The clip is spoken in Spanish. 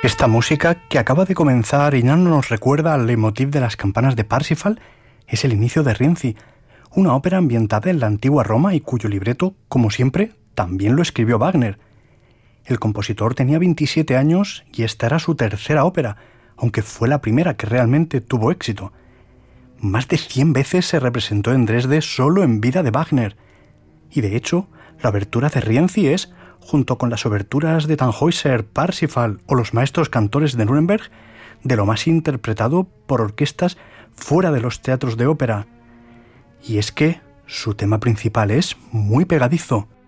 Esta música que acaba de comenzar y ya no nos recuerda al leitmotiv de las campanas de Parsifal es el inicio de Rienzi, una ópera ambientada en la antigua Roma y cuyo libreto, como siempre, también lo escribió Wagner. El compositor tenía 27 años y esta era su tercera ópera, aunque fue la primera que realmente tuvo éxito. Más de 100 veces se representó en Dresde solo en vida de Wagner. Y de hecho, la obertura de Rienzi es, junto con las oberturas de Tannhäuser, Parsifal o los maestros cantores de Nuremberg, de lo más interpretado por orquestas fuera de los teatros de ópera. Y es que su tema principal es muy pegadizo.